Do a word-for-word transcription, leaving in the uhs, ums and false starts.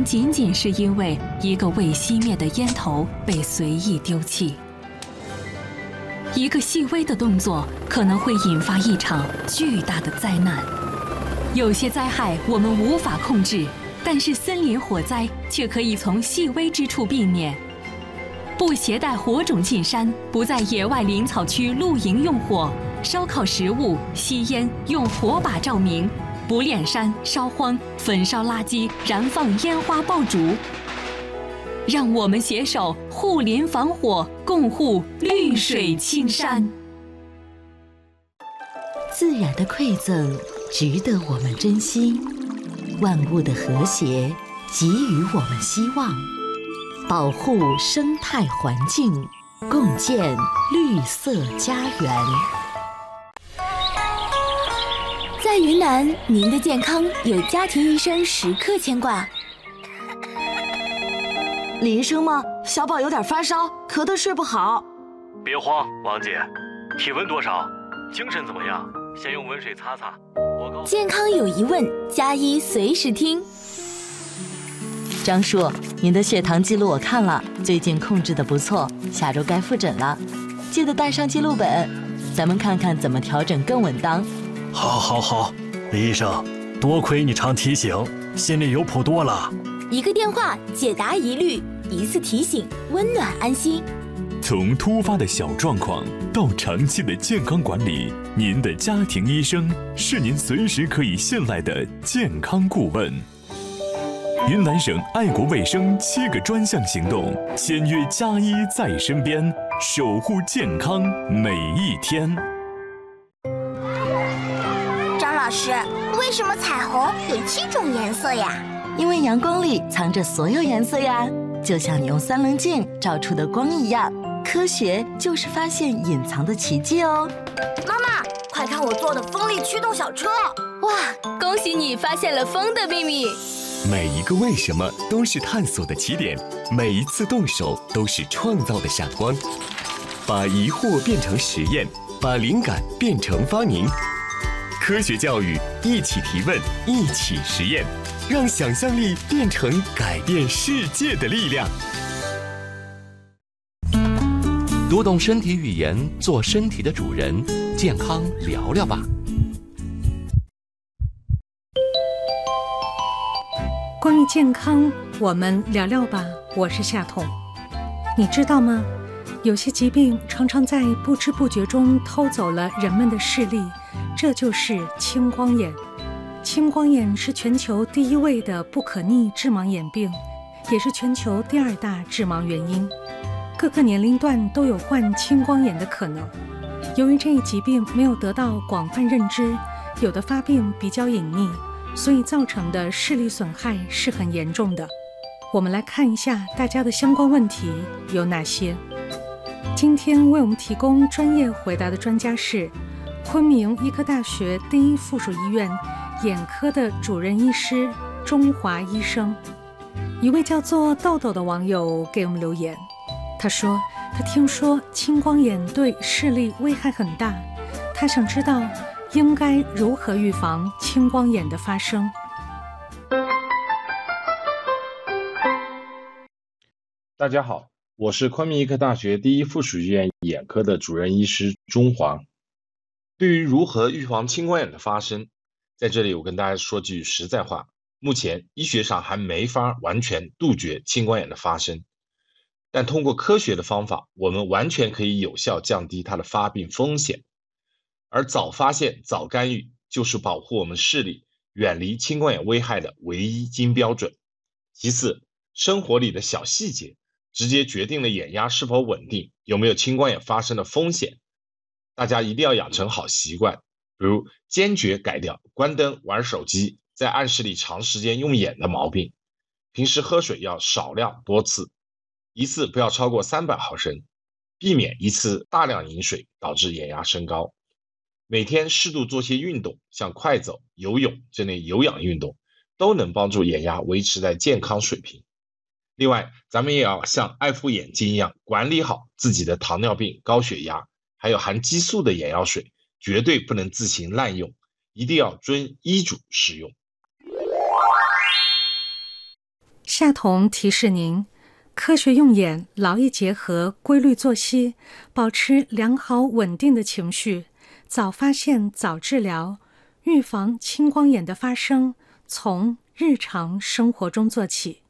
仅仅是因为一个未熄灭的烟头被随意丢弃。一个细微的动作可能会引发一场巨大的灾难。有些灾害我们无法控制，但是森林火灾却可以从细微之处避免。不携带火种进山，不在野外林草区露营用火，烧烤食物、吸烟用火把照明，不炼山、烧荒、焚烧垃圾、燃放烟花爆竹。让我们携手护林防火，共护绿水青山。 自然的馈赠值得我们珍惜，万物的和谐给予我们希望。保护生态环境，共建绿色家园。 在云南，您的健康有家庭医生时刻牵挂。 李医生吗？小宝有点发烧，咳得睡不好。 别慌，王姐，体温多少？精神怎么样？先用温水擦擦。我告健康有疑问，加医随时听。 张叔，您的血糖记录我看了，最近控制得不错，下周该复诊了，记得带上记录本，咱们看看怎么调整更稳当。 好，好，好，李医生，多亏你常提醒，心里有谱多了。 一个电话解答疑虑，一次提醒温暖安心。 从突发的小状况到长期的健康管理，您的家庭医生是您随时可以信赖的健康顾问。云南省爱国卫生七个专项行动，签约加医在身边，守护健康每一天。 张老师，为什么彩虹有七种颜色呀？ 因为阳光里藏着所有颜色呀，就像你用三棱镜照出的光一样。科学就是发现隐藏的奇迹哦。 妈妈，快看我做的风力驱动小车！ 哇，恭喜你发现了风的秘密。 每一个为什么都是探索的起点，每一次动手都是创造的闪光。把疑惑变成实验，把灵感变成发明。科学教育，一起提问，一起实验，让想象力变成改变世界的力量。 读懂身体语言，做身体的主人，健康聊聊吧。 关于健康，我们聊聊吧。我是夏彤。你知道吗？有些疾病常常在不知不觉中偷走了人们的视力，这就是青光眼。青光眼是全球第一位的不可逆致盲眼病，也是全球第二大致盲原因。各个年龄段都有患青光眼的可能。由于这一疾病没有得到广泛认知，有的发病比较隐匿，所以造成的视力损害是很严重的。我们来看一下大家的相关问题有哪些。今天为我们提供专业回答的专家是昆明医科大学第一附属医院眼科的主任医师钟华医生。一位叫做豆豆的网友给我们留言，他说他听说青光眼对视力危害很大，他想知道应该如何预防青光眼的发生。 大家好，我是昆明医科大学第一附属医院眼科的主任医师钟华。对于如何预防青光眼的发生，在这里我跟大家说句实在话，目前医学上还没法完全杜绝青光眼的发生，但通过科学的方法，我们完全可以有效降低它的发病风险。而早发现、早干预就是保护我们视力、远离青光眼危害的唯一金标准。其次，生活里的小细节直接决定了眼压是否稳定，有没有青光眼发生的风险。大家一定要养成好习惯，比如坚决改掉关灯、玩手机、在暗室里长时间用眼的毛病。平时喝水要少量多次，一次不要超过三百毫升，避免一次大量饮水导致眼压升高。每天适度做些运动，像快走、游泳这类有氧运动，都能帮助眼压维持在健康水平。另外，咱们也要像爱护眼睛一样，管理好自己的糖尿病、高血压，还有含激素的眼药水，绝对不能自行滥用，一定要遵医嘱使用。 夏彤提示您，科学用眼，劳逸结合，规律作息，保持良好稳定的情绪，早发现早治疗，预防青光眼的发生，从日常生活中做起。